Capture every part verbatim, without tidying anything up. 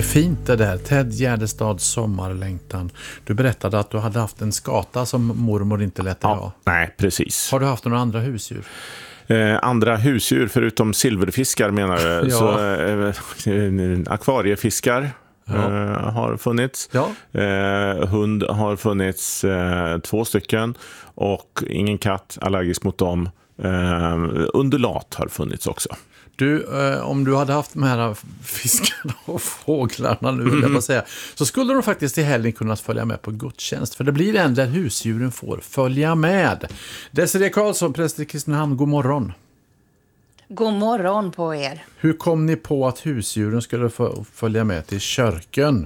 är fint det där. Ted Gärdestads sommarlängtan. Du berättade att du hade haft en skata som mormor inte lät dig ha. Nej, precis. Har du haft några andra husdjur? Eh, andra husdjur förutom silverfiskar menar du? Ja. Så, eh, akvariefiskar ja. eh, har funnits. Ja. Eh, hund har funnits eh, två stycken. Och ingen katt, allergisk mot dem. Eh, undulat har funnits också. Du, eh, om du hade haft de här fiskarna och fåglarna nu, vill jag bara säga, så skulle de faktiskt i helgen kunnat följa med på gudstjänst. För det blir en där husdjuren får följa med. Desiree Karlsson, präst i Kristinehamn, god morgon. God morgon på er. Hur kom ni på att husdjuren skulle få följa med till kyrkan?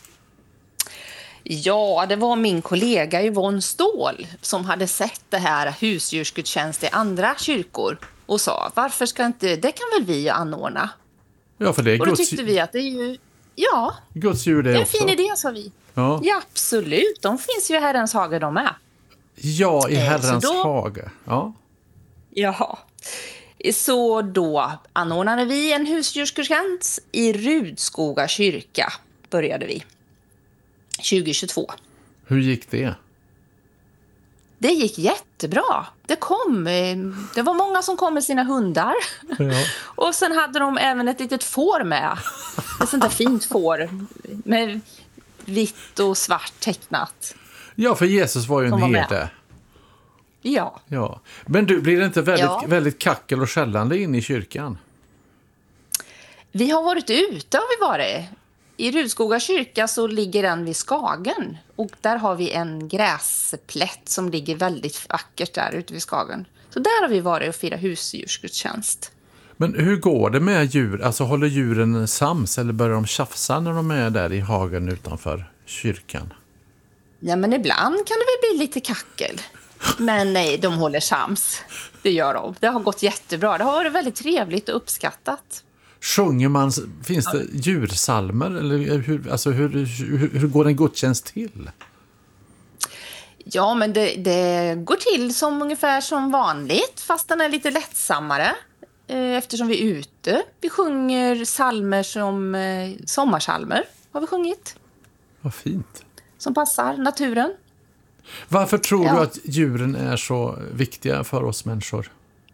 Ja, det var min kollega Yvonne Ståhl som hade sett det här husdjursgudstjänst i andra kyrkor och sa, varför ska inte, det kan väl vi anordna? Ja, för det är och då Guds... tyckte vi att det är ju, ja, Guds djur det, det är en också. fin idé, sa vi. Ja. Ja, absolut, de finns ju i Herrens hage de är. Ja, i Herrens då... hage. Ja. Jaha. Så då anordnade vi en husdjursgudstjänst i Rudskoga kyrka, började vi. tjugohundratjugotvå. Hur gick det? Det gick jättebra. Det kom, det var många som kom med sina hundar. Ja. Och sen hade de även ett litet får med. Ett sånt där fint får med vitt och svart tecknat. Ja, för Jesus var ju en herde. Ja. Ja. Men du, blir det inte väldigt, ja. väldigt kackel och skällande in i kyrkan? Vi har varit ute, har vi varit. I Rudskoga kyrka så ligger den vid Skagen. Och där har vi en gräsplätt som ligger väldigt vackert där ute vid Skagen. Så där har vi varit och firat husdjursgudstjänst. Men hur går det med djur? Alltså håller djuren sams eller börjar de tjafsa när de är där i hagen utanför kyrkan? Ja, men ibland kan det väl bli lite kackel. Men nej, de håller sams. Det gör de. Det har gått jättebra. Det har varit väldigt trevligt och uppskattat. Sjunger man, finns det djursalmer? Eller hur, alltså hur, hur, hur går en gudstjänst till? Ja, men det, det går till som ungefär som vanligt. Fast den är lite lättsammare. Eftersom vi är ute. Vi sjunger salmer som eh, sommarsalmer. Har vi sjungit. Vad fint. Som passar naturen. Varför tror ja. du att djuren är så viktiga för oss människor?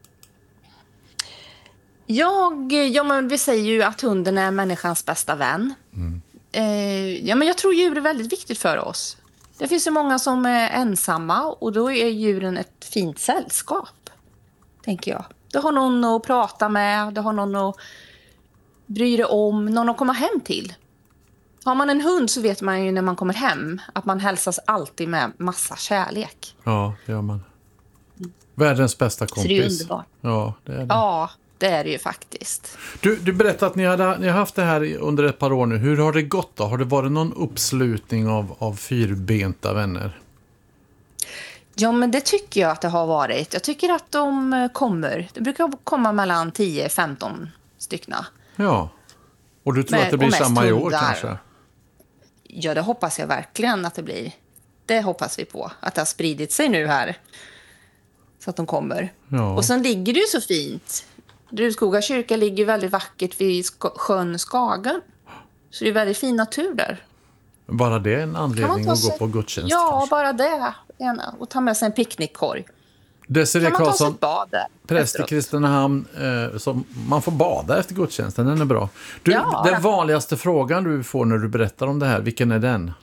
Jag, ja, men vi säger ju att hunden är människans bästa vän. Mm. Eh, ja, men jag tror djur är väldigt viktigt för oss. Det finns ju många som är ensamma och då är djuren ett fint sällskap, tänker jag. Du har någon att prata med, du har någon att bry dig om, någon att komma hem till. Har man en hund så vet man ju när man kommer hem att man hälsas alltid med massa kärlek. Ja, det gör man. Världens bästa kompis. Så det är underbart. Ja, det är det. Ja, det är det ju faktiskt. Du, du berättade att ni, hade, ni har haft det här under ett par år nu. Hur har det gått då? Har det varit någon uppslutning av, av fyrbenta vänner? Ja, men det tycker jag att det har varit. Jag tycker att de kommer. Det brukar komma mellan tio femton styckna. Ja, och du tror Men, att det blir samma i år hundar. kanske? Ja, det hoppas jag verkligen att det blir. Det hoppas vi på. Att det har spridit sig nu här. Så att de kommer. Ja. Och sen ligger det ju så fint. Rudskoga kyrka ligger väldigt vackert vid sk- sjön Skagen. Så det är väldigt fin natur där. Bara det är en anledning att sig... gå på gudstjänst? Ja, kanske. bara det. Gärna. Och ta med sig en picknickkorg. Desiree kan man ta sig Karlsson, ett bad där? präst i Kristinehamn, eh, som man får bada efter gudstjänsten, den är bra. Du, Ja, den det. vanligaste frågan du får när du berättar om det här, vilken är den?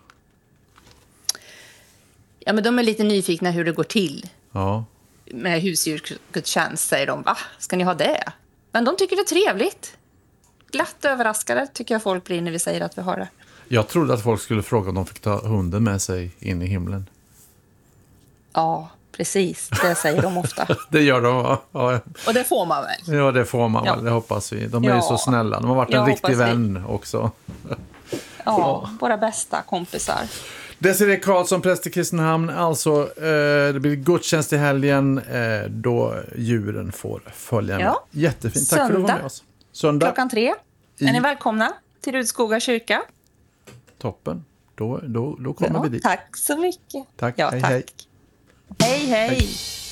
Ja, men de är lite nyfikna hur det går till. Ja. Med husdjursgudstjänst säger de, va? Ska ni ha det? Men de tycker det är trevligt. Glatt överraskade tycker jag folk blir när vi säger att vi har det. Jag trodde att folk skulle fråga om de fick ta hunden med sig in i himlen. Ja, precis. Det säger de ofta. Det gör de, va? Ja. Och det får man väl? Ja, det får man Ja. väl, det hoppas vi. De är Ja. ju så snälla, de har varit en Jag riktig hoppas vi. vän också. Ja, våra bästa kompisar. Desiree Karlsson, präst i Kristinehamn, alltså eh, det blir gudstjänst i helgen eh, då djuren får följa med. Ja. Jättefint, tack för att du var med oss. Söndag. Klockan tre. Är ni välkomna till Rudskoga kyrka? Toppen, då, då, då kommer Ja, vi dit. tack så mycket. Tack, Ja, hej, tack. hej. Hej, hej. Hej.